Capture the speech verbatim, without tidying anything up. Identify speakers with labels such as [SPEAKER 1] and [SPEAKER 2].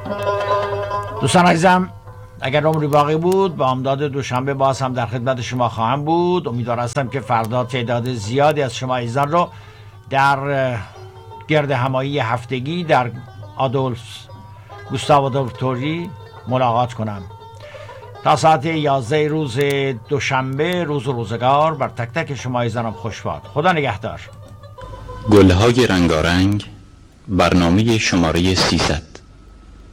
[SPEAKER 1] دوستان عزیزم، اگر عمری باقی بود با امداد دوشنبه باز هم در خدمت شما خواهم بود. امیدوار هستم که فردا تعداد زیادی از شما عزیزان رو در گرد همایی هفتگی در آدولف گوستاو آدولف توری ملاقات کنم. تا ساعت یازده روز دوشنبه، روز و روزگار بر تک تک شما عزیزانم خوش باد. خدا نگهدار.
[SPEAKER 2] گلهای رنگارنگ، برنامه شماره سیصد.